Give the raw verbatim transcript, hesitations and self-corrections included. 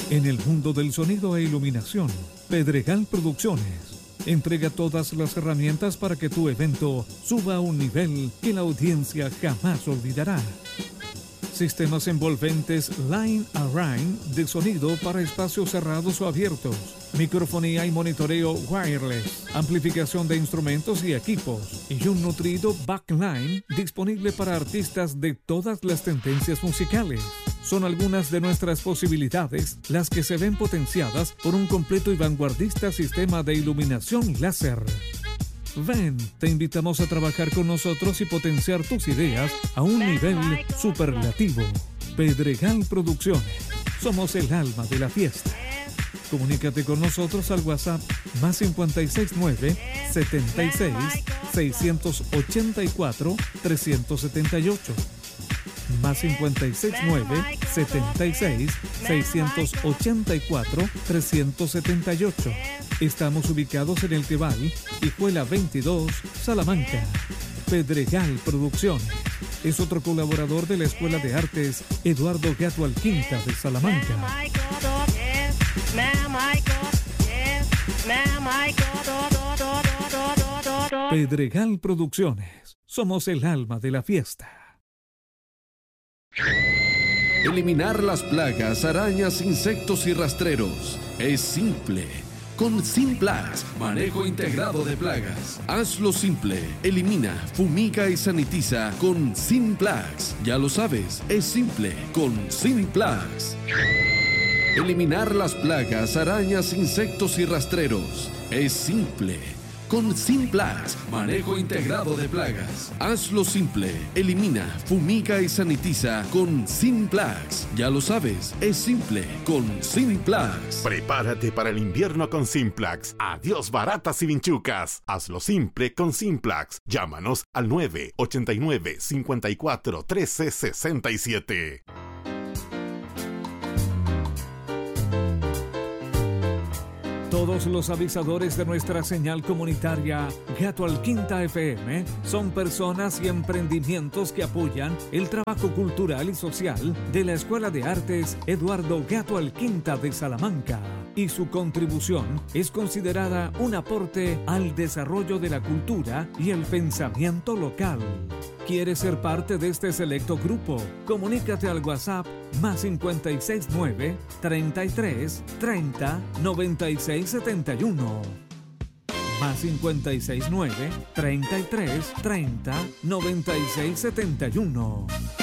En el mundo del sonido e iluminación, Pedregal Producciones entrega todas las herramientas para que tu evento suba a un nivel que la audiencia jamás olvidará. Sistemas envolventes Line Align de sonido para espacios cerrados o abiertos, microfonía y monitoreo wireless, amplificación de instrumentos y equipos, y un nutrido backline disponible para artistas de todas las tendencias musicales. Son algunas de nuestras posibilidades, las que se ven potenciadas por un completo y vanguardista sistema de iluminación láser. Ven, te invitamos a trabajar con nosotros y potenciar tus ideas a un nivel superlativo. Pedregal Producciones. Somos el alma de la fiesta. Comunícate con nosotros al WhatsApp más cincuenta y seis nueve, setenta y seis, seiscientos ochenta y cuatro, trescientos setenta y ocho. Más cincuenta y seis nueve, setenta y seis, seiscientos ochenta y cuatro, trescientos setenta y ocho. Estamos ubicados en El Tebal, Hijuela veintidós, Salamanca. Pedregal Producciones es otro colaborador de la Escuela de Artes Eduardo Gato Alquinta de Salamanca. Pedregal Producciones. Somos el alma de la fiesta. Eliminar las plagas, arañas, insectos y rastreros es simple. Con Simplax, manejo integrado de plagas. Hazlo simple. Elimina, fumiga y sanitiza con Simplax. Ya lo sabes, es simple con Simplax. Eliminar las plagas, arañas, insectos y rastreros es simple. Con Simplax, manejo integrado de plagas. Hazlo simple. Elimina, fumiga y sanitiza con Simplax. Ya lo sabes, es simple con Simplax. Prepárate para el invierno con Simplax. Adiós baratas y vinchucas. Hazlo simple con Simplax. Llámanos al nueve ochenta y nueve, cincuenta y cuatro, trece, sesenta y siete. Todos los avisadores de nuestra señal comunitaria Gato Alquinta F M son personas y emprendimientos que apoyan el trabajo cultural y social de la Escuela de Artes Eduardo Gato Alquinta de Salamanca, y su contribución es considerada un aporte al desarrollo de la cultura y el pensamiento local. ¿Quieres ser parte de este selecto grupo? Comunícate al WhatsApp más cincuenta y seis nueve, treinta y tres, treinta, noventa y seis setenta y uno. Más cincuenta y seis nueve, treinta y tres, treinta, noventa y seis setenta y uno.